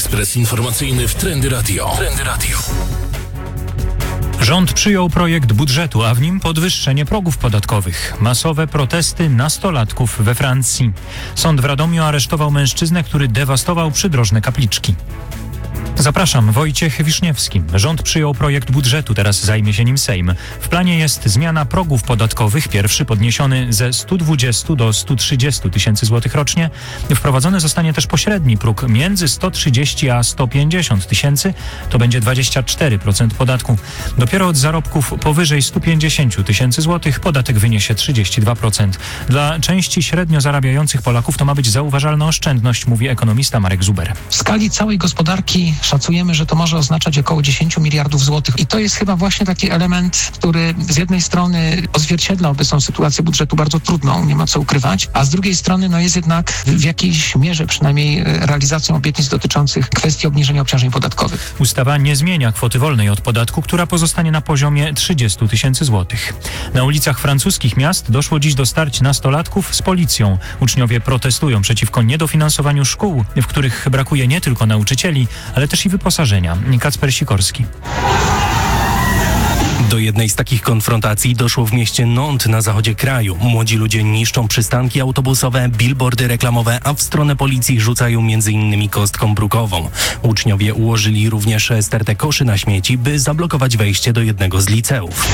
Ekspres informacyjny w Trendy Radio. Rząd przyjął projekt budżetu, a w nim podwyższenie progów podatkowych. Masowe protesty nastolatków we Francji. Sąd w Radomiu aresztował mężczyznę, który dewastował przydrożne kapliczki. Zapraszam, Wojciech Wiszniewski. Rząd przyjął projekt budżetu, teraz zajmie się nim Sejm. W planie jest zmiana progów podatkowych. Pierwszy podniesiony ze 120 do 130 tysięcy złotych rocznie. Wprowadzony zostanie też pośredni próg między 130 a 150 tysięcy. To będzie 24% podatku. Dopiero od zarobków powyżej 150 tysięcy złotych podatek wyniesie 32%. Dla części średnio zarabiających Polaków to ma być zauważalna oszczędność, mówi ekonomista Marek Zuber. W skali całej gospodarki szacujemy, że to może oznaczać około 10 miliardów złotych. I to jest chyba właśnie taki element, który z jednej strony odzwierciedla obecną sytuację budżetu bardzo trudną, nie ma co ukrywać, a z drugiej strony jest jednak w jakiejś mierze przynajmniej realizacją obietnic dotyczących kwestii obniżenia obciążeń podatkowych. Ustawa nie zmienia kwoty wolnej od podatku, która pozostanie na poziomie 30 tysięcy złotych. Na ulicach francuskich miast doszło dziś do starć nastolatków z policją. Uczniowie protestują przeciwko niedofinansowaniu szkół, w których brakuje nie tylko nauczycieli, ale też i wyposażenia. Kacper Sikorski. Do jednej z takich konfrontacji doszło w mieście Nantes na zachodzie kraju. Młodzi ludzie niszczą przystanki autobusowe, billboardy reklamowe, a w stronę policji rzucają m.in. kostką brukową. Uczniowie ułożyli również stertę koszy na śmieci, by zablokować wejście do jednego z liceów.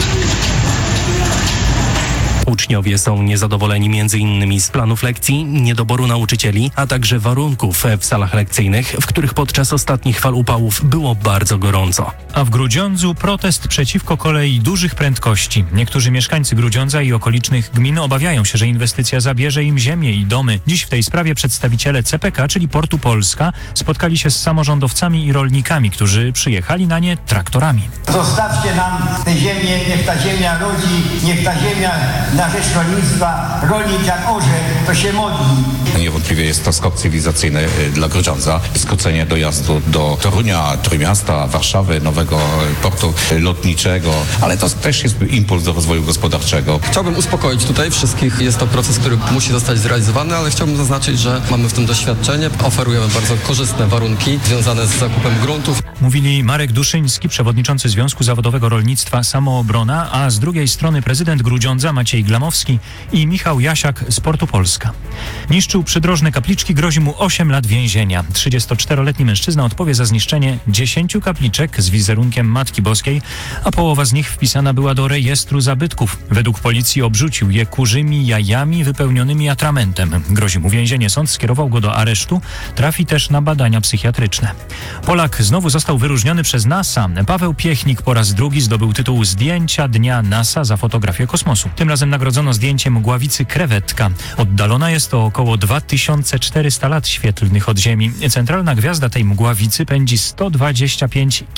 Uczniowie są niezadowoleni m.in. z planów lekcji, niedoboru nauczycieli, a także warunków w salach lekcyjnych, w których podczas ostatnich fal upałów było bardzo gorąco. A w Grudziądzu protest przeciwko kolei dużych prędkości. Niektórzy mieszkańcy Grudziądza i okolicznych gmin obawiają się, że inwestycja zabierze im ziemię i domy. Dziś w tej sprawie przedstawiciele CPK, czyli Portu Polska, spotkali się z samorządowcami i rolnikami, którzy przyjechali na nie traktorami. Zostawcie nam tę ziemię, niech ta ziemia rodzi, niech ta ziemia na rzecz rolnictwa, rolnik jak orze, to się modli. Niewątpliwie jest to skok cywilizacyjny dla Grudziądza. Skrócenie dojazdu do Torunia, Trójmiasta, Warszawy, nowego portu lotniczego, ale to też jest impuls do rozwoju gospodarczego. Chciałbym uspokoić tutaj wszystkich. Jest to proces, który musi zostać zrealizowany, ale chciałbym zaznaczyć, że mamy w tym doświadczenie. Oferujemy bardzo korzystne warunki związane z zakupem gruntów. Mówili Marek Duszyński, przewodniczący Związku Zawodowego Rolnictwa Samoobrona, a z drugiej strony prezydent Grudziądza Maciej Glamowski i Michał Jasiak z Portu Polska. Niszczył przydrożne kapliczki, grozi mu 8 lat więzienia. 34-letni mężczyzna odpowie za zniszczenie 10 kapliczek z wizerunkiem Matki Boskiej, a połowa z nich wpisana była do rejestru zabytków. Według policji obrzucił je kurzymi jajami wypełnionymi atramentem. Grozi mu więzienie. Sąd skierował go do aresztu. Trafi też na badania psychiatryczne. Polak znowu został wyróżniony przez NASA. Paweł Piechnik po raz drugi zdobył tytuł Zdjęcia Dnia NASA za fotografię kosmosu. Tym razem nagrodzono zdjęciem gławicy krewetka. Oddalona jest o około 2400 lat świetlnych od Ziemi. Centralna gwiazda tej mgławicy pędzi 125